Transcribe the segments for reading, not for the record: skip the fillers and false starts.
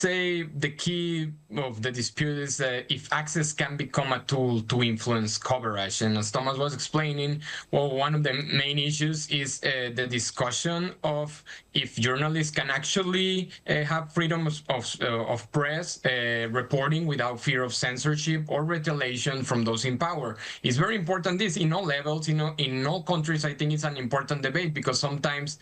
say the key of the dispute is that if access can become a tool to influence coverage. And as Thomas was explaining, well, one of the main issues is the discussion of if journalists can actually have freedom of press reporting without fear of censorship or retaliation from those in power. It's very important this in all levels, in all countries. I think it's an important debate because sometimes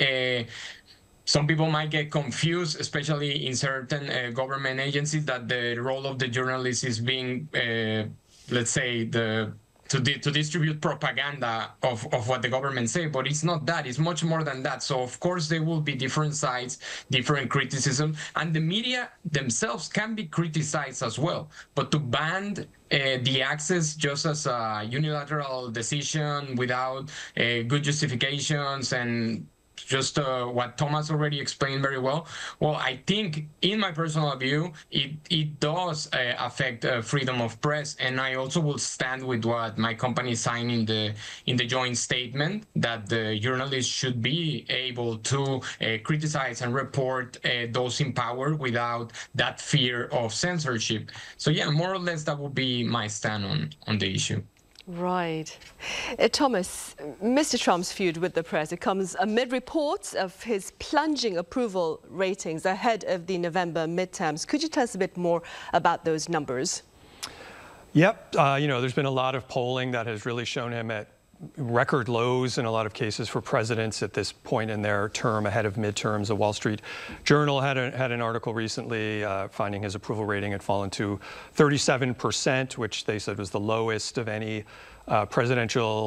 some people might get confused, especially in certain government agencies, that the role of the journalist is being, let's say, to distribute propaganda of what the government say, but it's not that. It's much more than that. So of course there will be different sides, different criticism, and the media themselves can be criticized as well. But to ban the access just as a unilateral decision without good justifications and just what Thomas already explained very well. Well, I think, in my personal view, it does affect freedom of press, and I also will stand with what my company signed in the joint statement, that the journalists should be able to criticize and report those in power without that fear of censorship. So yeah, more or less that would be my stand on the issue. Right. Thomas, Mr. Trump's feud with the press, it comes amid reports of his plunging approval ratings ahead of the November midterms. Could you tell us a bit more about those numbers? Yep. There's been a lot of polling that has really shown him at record lows in a lot of cases for presidents at this point in their term ahead of midterms. The Wall Street Journal had an article recently finding his approval rating had fallen to 37%, which they said was the lowest of any president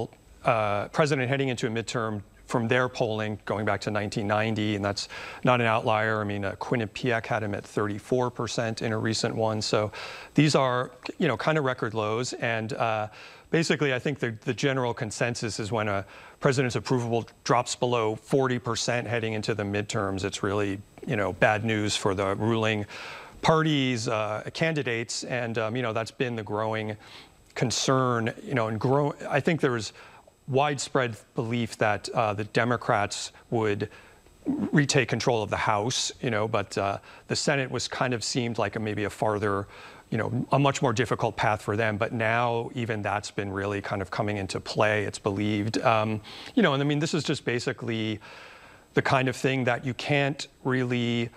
heading into a midterm from their polling going back to 1990, and that's not an outlier. I mean, Quinnipiac had him at 34% in a recent one. So these are, kind of record lows. And basically, I think the general consensus is when a president's approval drops below 40% heading into the midterms, it's really, bad news for the ruling parties, candidates. And, that's been the growing concern, I think there's widespread belief that the Democrats would retake control of the House, but the Senate was kind of seemed like maybe a farther, a much more difficult path for them. But now even that's been really kind of coming into play, it's believed. And I mean, this is just basically the kind of thing that you can't really,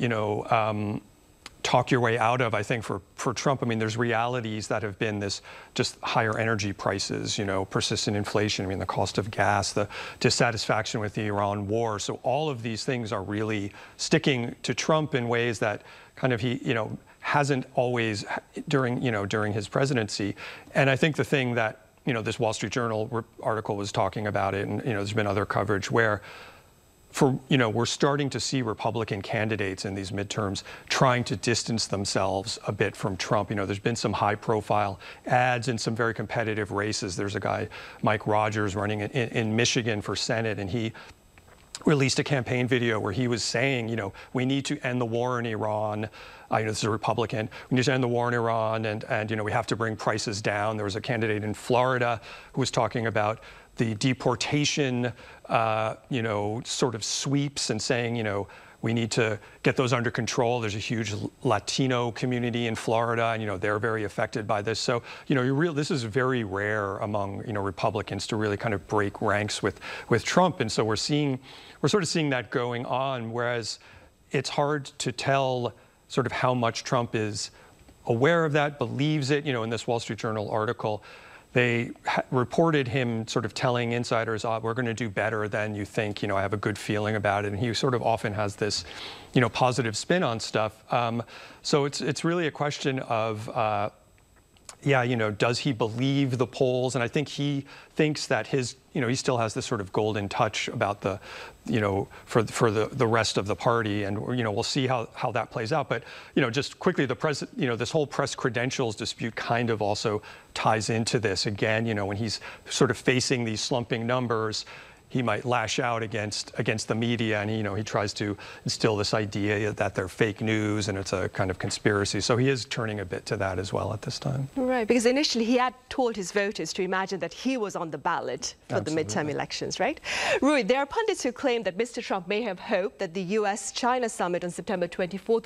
talk your way out of, I think, for Trump. I mean, there's realities that have been this just higher energy prices, persistent inflation, I mean, the cost of gas, the dissatisfaction with the Iran war. So all of these things are really sticking to Trump in ways that kind of he, hasn't always during his presidency. And I think the thing that, this Wall Street Journal article was talking about it, and, there's been other coverage where we're starting to see Republican candidates in these midterms trying to distance themselves a bit from Trump. There's been some high-profile ads in some very competitive races. There's a guy, Mike Rogers, running in Michigan for Senate, and he released a campaign video where he was saying, we need to end the war in Iran. This is a Republican. We need to end the war in Iran, and we have to bring prices down. There was a candidate in Florida who was talking about the deportation, sort of sweeps and saying, we need to get those under control. There's a huge Latino community in Florida, and, they're very affected by this. So, this is very rare among, Republicans to really kind of break ranks with Trump. And so we're sort of seeing that going on, whereas it's hard to tell sort of how much Trump is aware of that, believes it. In this Wall Street Journal article, they reported him sort of telling insiders, we're going to do better than you think, I have a good feeling about it. And he sort of often has this, positive spin on stuff. So it's really a question of, does he believe the polls? And I think he thinks that he still has this sort of golden touch about the, for the rest of the party. And, we'll see how that plays out. But, just quickly, this whole press credentials dispute kind of also ties into this. Again, when he's sort of facing these slumping numbers, he might lash out against the media, and he tries to instill this idea that they're fake news and it's a kind of conspiracy. So he is turning a bit to that as well at this time. Right, because initially he had told his voters to imagine that he was on the ballot for Absolutely. the midterm elections, right? Rui, there are pundits who claim that Mr. Trump may have hoped that the US-China summit on September 24th